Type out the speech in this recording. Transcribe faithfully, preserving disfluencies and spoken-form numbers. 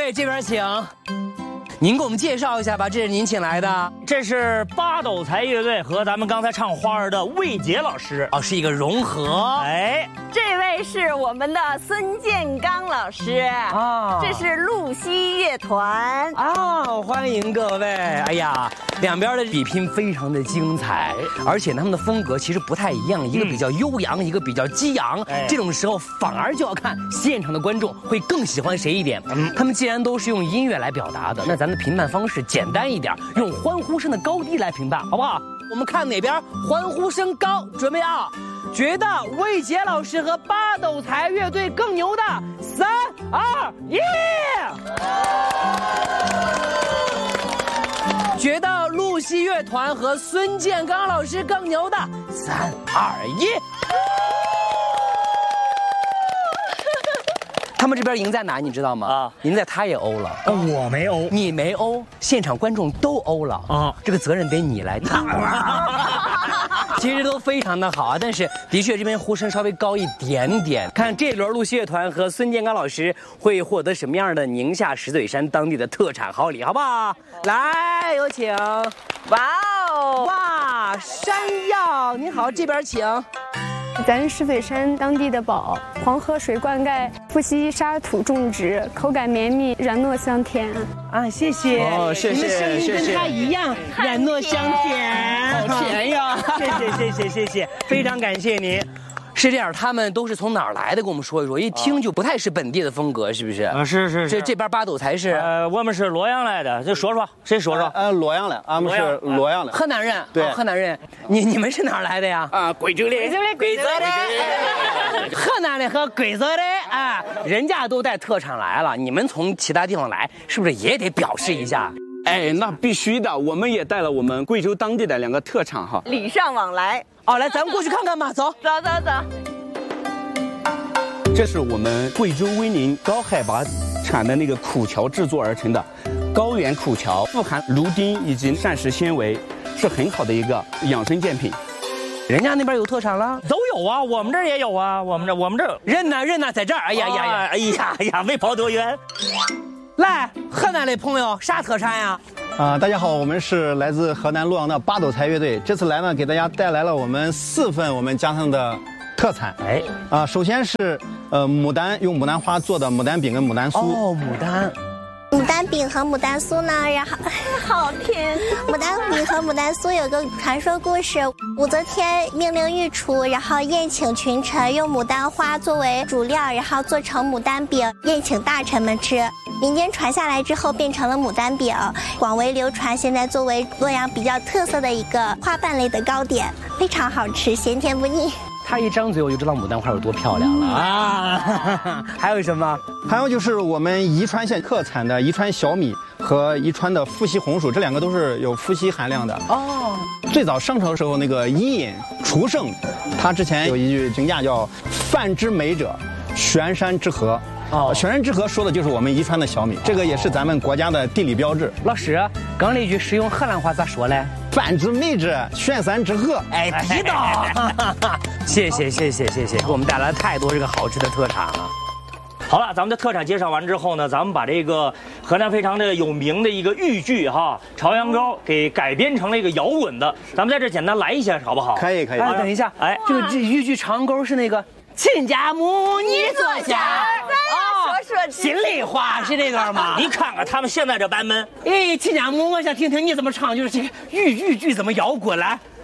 位这边请。您给我们介绍一下吧，这是您请来的。 这是八斗才乐队和咱们刚才唱花儿的魏杰老师哦，是一个融合。 哎， 这位是我们的孙建刚老师啊，这是露西乐团啊，欢迎各位。哎呀，两边的比拼非常的精彩，而且他们的风格其实不太一样，一个比较悠扬，一个比较激昂。哎，这种时候反而就要看现场的观众会更喜欢谁一点。嗯，他们既然都是用音乐来表达的，那咱的评判方式简单一点，用欢呼声的高低来评判，好不好？我们看哪边欢呼声高，准备啊！觉得魏杰老师和八斗才乐队更牛的，三二一。觉得露西乐团和孙建刚老师更牛的，三二一。他们这边赢在哪，你知道吗？啊，赢在他也欧了， 哦，我没欧， 你没欧，现场观众都欧了啊，这个责任得你来担。其实都非常的好啊，但是的确这边呼声稍微高一点点。看这轮露西乐团和孙建刚老师会获得什么样的宁夏石嘴山当地的特产好礼，好不好？来，有请。 哇哦， 哇，山药，您好，这边请。 咱石嘴山当地的宝，黄河水灌溉，富硒沙土种植，口感绵密，软糯香甜。 啊，谢谢， 哦，谢谢， 您的声音跟他一样，软糯香甜，好甜呀！谢谢，谢谢，谢谢，非常感谢您。是这样，他们都是从哪儿来的？跟我们说一说，一听就不太是本地的风格，是不是？ 啊，是是是。 这这边八斗才是， 呃，我们是洛阳来的，就说说，谁说说？ 呃，洛阳的，俺们是洛阳的， 河南人。 对， 河南人。你你们是哪儿来的呀？ 啊，贵州的， 贵州的， 贵州的。河南的和贵州的啊，人家都带特产来了，你们从其他地方来，是不是也得表示一下？ 哎，那必须的，我们也带了我们贵州当地的两个特产哈， 礼尚往来。 哦，来，咱们过去看看吧，走， 走走走。 这是我们贵州威宁高海拔产的那个苦荞制作而成的高原苦荞，富含芦丁以及膳食纤维，是很好的一个养生健品。 人家那边有特产了， 都有啊，我们这儿也有啊，我们这我们这儿人呢人呢在这儿，哎呀呀呀， 哎呀哎呀，没跑多远。 来，河南的朋友，啥特产呀？ 啊、呃，大家好，我们是来自河南洛阳的八斗才乐队，这次来呢，给大家带来了我们四份我们家乡的特产。哎，啊、呃，首先是呃牡丹，用牡丹花做的牡丹饼跟牡丹酥。 哦，牡丹。 牡丹饼和牡丹酥呢，然后好甜。 牡丹饼和牡丹酥有个传说故事，武则天命令御厨，然后宴请群臣，用牡丹花作为主料，然后做成牡丹饼，宴请大臣们吃。民间传下来之后变成了牡丹饼，广为流传，现在作为洛阳比较特色的一个花瓣类的糕点，非常好吃，咸甜不腻。 他一张嘴我就知道牡丹花有多漂亮了啊！还有什么？ 还有就是我们宜川县特产的宜川小米和宜川的富硒红薯，这两个都是有富硒含量的哦。最早商朝时候那个伊尹楚胜，他之前有一句评价叫“饭之美者，玄山之河”。哦，玄山之河说的就是我们宜川的小米，这个也是咱们国家的地理标志。 老师，刚那句是用河南话咋说嘞？ 饭之美者，玄山之河。 哎，地道。谢谢谢谢谢谢，给我们带来太多这个好吃的特产了。 好了，咱们的特产介绍完之后呢，咱们把这个河南非常的有名的一个豫剧哈《朝阳糕》给改编成了一个摇滚的，咱们在这简单来一下好不好？ 可以可以。 哎，等一下，哎，这个这豫剧《朝阳糕》是那个亲家母你坐下。 说说心里话是这段吗？ 你看看他们现在这版本， 哎，亲家母，我想听听你怎么唱，就是这个豫豫剧怎么摇滚来。